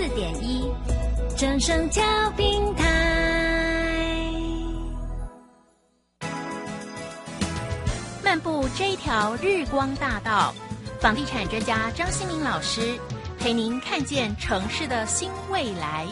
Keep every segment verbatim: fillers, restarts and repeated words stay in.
四点一，正声调频台。漫步这一条日光大道，房地产专家张新民老师陪您看见城市的新未来。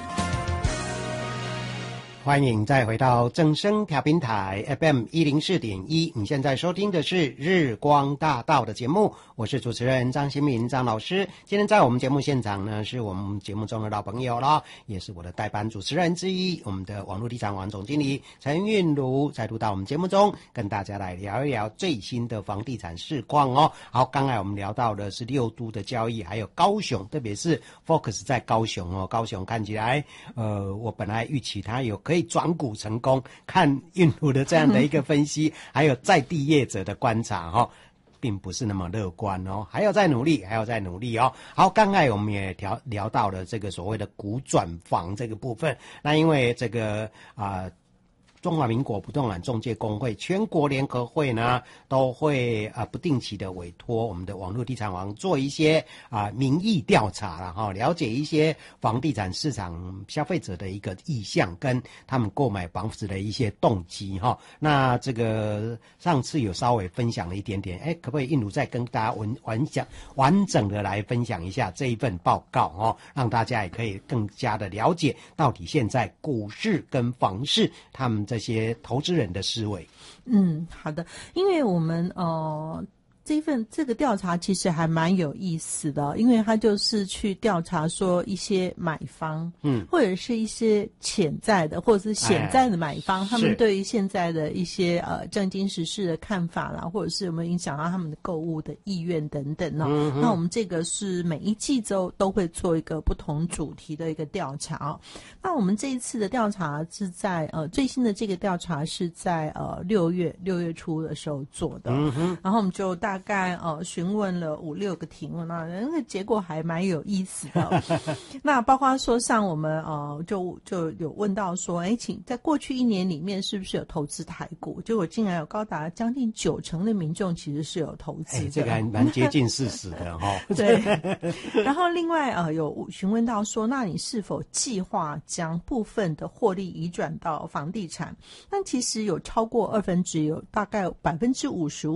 欢迎再回到正声调频台 F M 一零四点一，你现在收听的是日光大道的节目，我是主持人张新民张老师。今天在我们节目现场呢，是我们节目中的老朋友了，也是我的代班主持人之一，我们的网络地产王总经理陈韵如，再度到我们节目中跟大家来聊一聊最新的房地产市况哦。好，刚才我们聊到的是六都的交易，还有高雄，特别是 focus 在高雄哦。高雄看起来，呃，我本来预期它有可以转股成功，看韵如的这样的一个分析，还有在地业者的观察哦，并不是那么乐观哦，还要再努力，还要再努力哦。好，刚才我们也聊聊到了这个所谓的股转房这个部分，那因为这个啊。呃中华民国不动产中介公会全国联合会呢，都会呃不定期的委托我们的网络地产王做一些啊、呃、民意调查啦哈，了解一些房地产市场消费者的一个意向跟他们购买房子的一些动机哈。那这个上次有稍微分享了一点点，哎，可不可以韵如再跟大家完完讲完整的来分享一下这一份报告哦，让大家也可以更加的了解到底现在股市跟房市他们这些投资人的思维。 嗯，好的，因为我们呃这份这个调查其实还蛮有意思的，因为他就是去调查说一些买方，嗯，或者是一些潜在的或者是潜在的买方，哎、他们对于现在的一些呃政经时事的看法啦，或者是有没有影响到他们的购物的意愿等等哦。嗯、那我们这个是每一季都都会做一个不同主题的一个调查哦。那我们这一次的调查是在呃最新的这个调查是在呃六月六月初的时候做的，嗯哼，然后我们就大概呃询问了五六个题目，那那个结果还蛮有意思的。那包括说像我们呃就就有问到说，哎，请在过去一年里面是不是有投资台股？结果竟然有高达将近九成的民众其实是有投资的，哎， 这个还蛮接近事实的哈、哦。 对。然后另外呃有询问到说，那你是否计划将部分的获利移转到房地产？但其实有超过二分之一，有大概百分之五十五